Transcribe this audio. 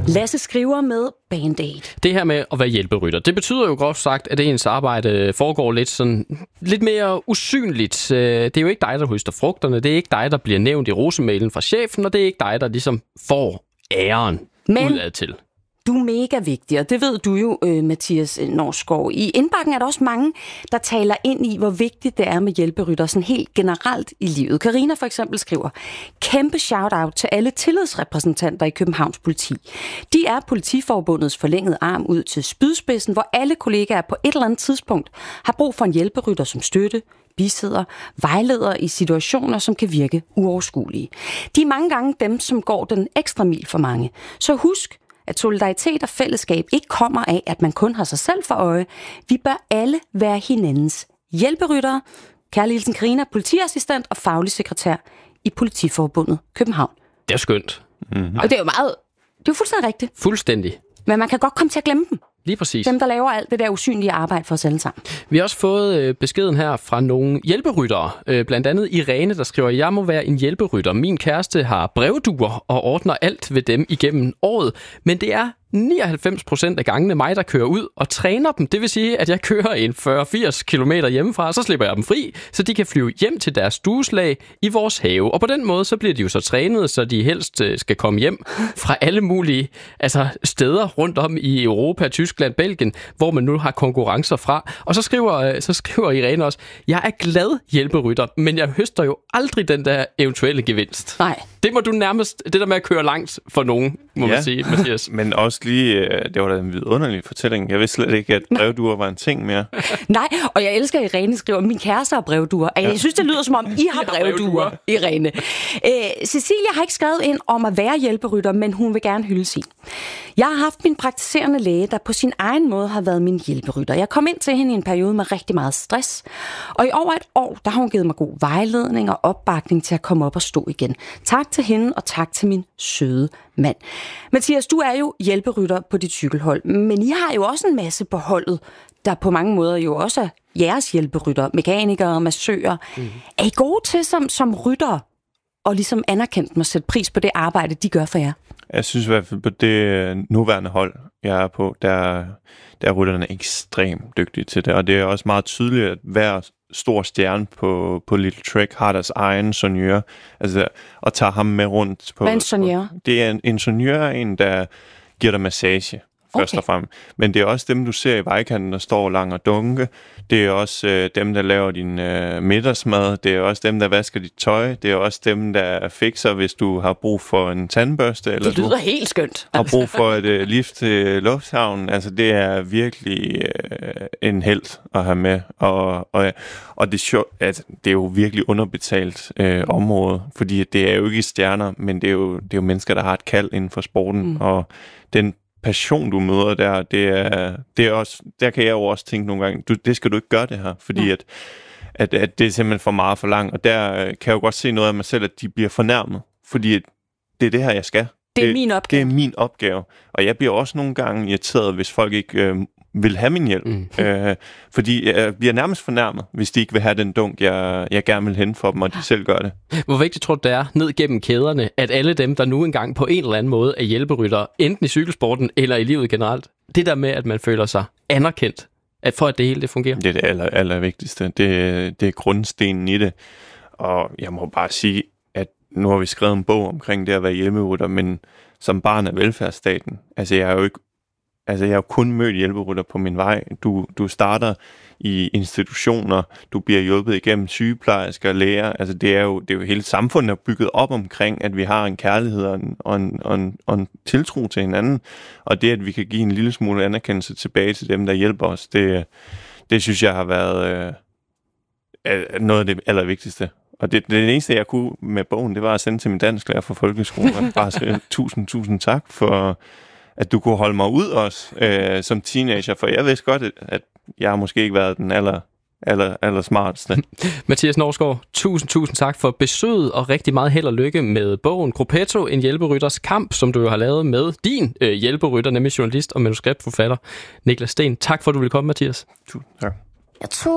Lasse skriver med Band-Aid. Det her med at være hjælperytter, det betyder jo groft sagt, at ens arbejde foregår lidt mere usynligt. Det er jo ikke dig, der høster frugterne, det er ikke dig, der bliver nævnt i rosemailen fra chefen, og det er ikke dig, der ligesom får æren udad til. Du er mega vigtig, og det ved du jo, Mathias Norsgaard. I indbakken er der også mange, der taler ind i, hvor vigtigt det er med hjælperytter, sådan helt generelt i livet. Karina for eksempel skriver, kæmpe shout-out til alle tillidsrepræsentanter i Københavns Politi. De er Politiforbundets forlængede arm ud til spydspidsen, hvor alle kollegaer på et eller andet tidspunkt har brug for en hjælperytter som støtte, bisidder, vejleder i situationer, som kan virke uoverskuelige. De er mange gange dem, som går den ekstra mil for mange. Så husk, at solidaritet og fællesskab ikke kommer af, at man kun har sig selv for øje. Vi bør alle være hinandens hjælperyttere. Kærlig hilsen Karina, politiassistent og faglig sekretær i Politiforbundet København. Det er skønt. Mm-hmm. Og det er jo fuldstændig rigtigt. Fuldstændig. Men man kan godt komme til at glemme dem. Lige præcis. Dem, der laver alt det der usynlige arbejde for os alle sammen. Vi har også fået beskeden her fra nogle hjælperyttere. Blandt andet Irene, der skriver, jeg må være en hjælperytter. Min kæreste har brevduer og ordner alt ved dem igennem året. Men det er 99% af gangene mig, der kører ud og træner dem. Det vil sige, at jeg kører en 40-80 kilometer hjemmefra, og så slipper jeg dem fri, så de kan flyve hjem til deres stueslag i vores have. Og på den måde, så bliver de jo så trænet, så de helst skal komme hjem fra alle mulige steder rundt om i Europa, Tyskland, Belgien, hvor man nu har konkurrencer fra. Og så skriver Irene også, jeg er glad hjælperytter, men jeg høster jo aldrig den der eventuelle gevinst. Nej. Det må du nærmest, det der med at køre langt for nogen, må man sige, Mathias. Men også lige, det var da en vidunderlig fortælling. Jeg vidste slet ikke, at brevduer var en ting mere. Nej, og jeg elsker, at Irene skriver, min kæreste har brevduer. Jeg synes, det lyder som om, I har brevduer, Irene. Cecilia har ikke skrevet ind om at være hjælperytter, men hun vil gerne hylde sin. Jeg har haft min praktiserende læge, der på sin egen måde har været min hjælperytter. Jeg kom ind til hende i en periode med rigtig meget stress, og i over et år, der har hun givet mig god vejledning og opbakning til at komme op og stå igen. Tak til hende, og tak til min søde mand. Mathias, du er jo hjælperytter på dit cykelhold, men I har jo også en masse på holdet, der på mange måder jo også er jeres hjælperytter, mekanikere, massører. Er I gode til som rytter og ligesom anerkendt mig at sætte pris på det arbejde, de gør for jer? Jeg synes i hvert fald på det nuværende hold, jeg er på, der er rytterne ekstremt dygtige til det, og det er også meget tydeligt, at hver stor stjerne på Little Trek har deres egen soignør, altså og tager ham med rundt på. Hvad er en soignør? Det er en soignør, en der giver dig massage. Først og fremmest. Men det er også dem, du ser i vejkanten, der står lang og dunke. Det er også dem, der laver din middagsmad. Det er også dem, der vasker dit tøj. Det er også dem, der fikser, hvis du har brug for en tandbørste. Eller det lyder helt skønt. Har brug for et lift til lufthavnen. Altså, det er virkelig en helt at have med. Og det er jo virkelig underbetalt område, fordi det er jo ikke stjerner, men det er jo mennesker, der har et kald inden for sporten. Og den passion, du møder der, det er også, der kan jeg jo også tænke nogle gange, det skal du ikke gøre det her, fordi at det er simpelthen for meget for langt, og der kan jeg jo godt se noget af mig selv, at de bliver fornærmet, fordi det er det her, jeg skal. Det er min opgave. Det er min opgave, og jeg bliver også nogle gange irriteret, hvis folk ikke vil have min hjælp, fordi jeg bliver nærmest fornærmet, hvis de ikke vil have den dunk, jeg gerne vil hente for dem, og de selv gør det. Hvor vigtigt tror du, det er ned gennem kæderne, at alle dem, der nu engang på en eller anden måde er hjælperytter, enten i cykelsporten eller i livet generelt, det der med, at man føler sig anerkendt, for at det hele det fungerer? Det er det aller vigtigste. Det er grundstenen i det. Og jeg må bare sige, at nu har vi skrevet en bog omkring det at være hjælperytter, men som barn af velfærdsstaten, jeg har jo kun mødt hjælperytter på min vej. Du starter i institutioner, du bliver hjulpet igennem sygeplejersker, læger. Altså det er jo hele samfundet er bygget op omkring, at vi har en kærlighed og en tiltro til hinanden. Og det, at vi kan give en lille smule anerkendelse tilbage til dem, der hjælper os, det synes jeg har været noget af det allervigtigste. Og det eneste, jeg kunne med bogen, det var at sende til min dansklærer fra folkeskolen og bare sige tusind tak for at du kunne holde mig ud også som teenager, for jeg vidste godt, at jeg har måske ikke været den aller smarteste. Mathias Norsgaard, tusind tak for besøget, og rigtig meget held og lykke med bogen Gruppetto, en hjælperytters kamp, som du jo har lavet med din hjælperytter, nemlig journalist og manuskriptforfatter Niklas Sten. Tak for, at du ville komme, Mathias. Tusind tak. Jeg tror